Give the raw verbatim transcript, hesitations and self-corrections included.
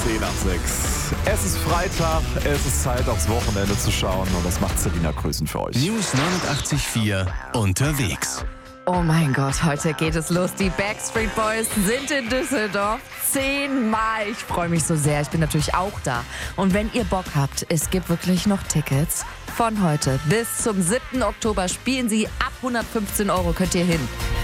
zehn nach sechs. Es ist Freitag, es ist Zeit aufs Wochenende zu schauen und das macht Selina Grüßen für euch. News neunundachtzig Komma vier unterwegs. Oh mein Gott, heute geht es los. Die Backstreet Boys sind in Düsseldorf. Zehnmal. Ich freue mich so sehr. Ich bin natürlich auch da. Und wenn ihr Bock habt, es gibt wirklich noch Tickets. Von heute bis zum siebten Oktober spielen sie ab hundertfünfzehn Euro. Könnt ihr hin.